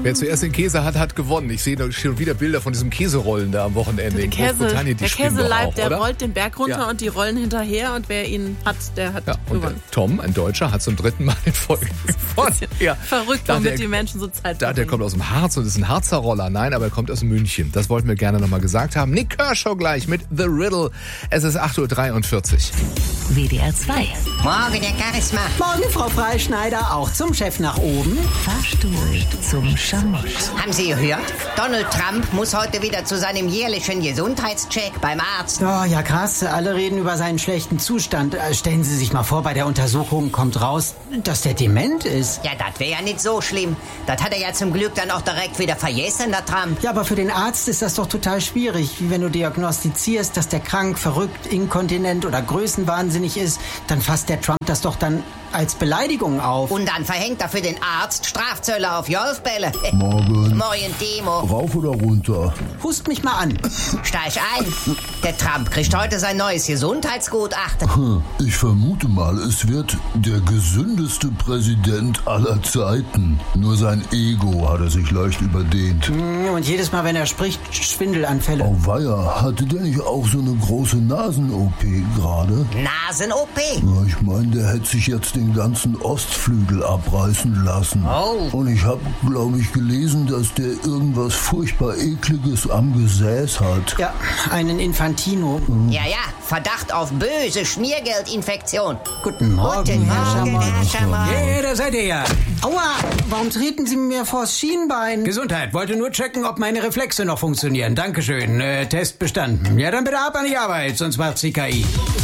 Wer zuerst den Käse hat, hat gewonnen. Ich sehe schon wieder Bilder von diesem Käserollen da am Wochenende in Großbritannien. Der Käseleib, der rollt den Berg runter und die rollen hinterher und wer ihn hat, der hat gewonnen. Tom, ein Deutscher, hat zum 3. Mal in Folge gewonnen. Verrückt, womit die Menschen so Zeit verbringen. Der kommt aus dem Harz und ist ein Harzer Roller. Nein, aber er kommt aus München. Das wollten wir gerne nochmal gesagt haben. Nick Kershaw gleich mit The Riddle. Es ist 8:43 Uhr. WDR 2. Morgen, der Charisma. Morgen, Frau Freischneider, auch zum Chef nach oben. Fahrstuhl zum Schamott. Haben Sie gehört? Donald Trump muss heute wieder zu seinem jährlichen Gesundheitscheck beim Arzt. Oh, ja krass, alle reden über seinen schlechten Zustand. Stellen Sie sich mal vor, bei der Untersuchung kommt raus, dass der dement ist. Ja, das wäre ja nicht so schlimm. Das hat er ja zum Glück dann auch direkt wieder vergessen, der Trump. Ja, aber für den Arzt ist das doch total schwierig. Wie wenn du diagnostizierst, dass der krank, verrückt, inkontinent oder größenwahnsinnig ist, dann fasst der Trump das doch dann als Beleidigung auf. Und dann verhängt er für den Arzt Strafzölle auf Golfbälle. Morgen. Moin, Timo. Rauf oder runter? Hust mich mal an. Steig ein. Der Trump kriegt heute sein neues Gesundheitsgutachten. Ich vermute mal, es wird der gesündeste Präsident aller Zeiten. Nur sein Ego hat er sich leicht überdehnt. Und jedes Mal, wenn er spricht, Schwindelanfälle. Auweia, hatte der nicht auch so eine große Nasen-OP gerade? Nasen-OP? Ja, ich meine, der hätte sich jetzt den ganzen Ostflügel abreißen lassen. Oh. Und ich habe, glaube ich, gelesen, dass der irgendwas furchtbar Ekliges am Gesäß hat. Ja, einen Infantino. Ja, Verdacht auf böse Schmiergeldinfektion. Guten Morgen, Guten Herr Morgen, Schammer. Herr Schammer. Hey, da seid ihr ja. Aua, warum treten Sie mir vors Schienbein? Gesundheit. Wollte nur checken, ob meine Reflexe noch funktionieren. Dankeschön. Test bestanden. Ja, dann bitte ab an die Arbeit, sonst macht's die KI.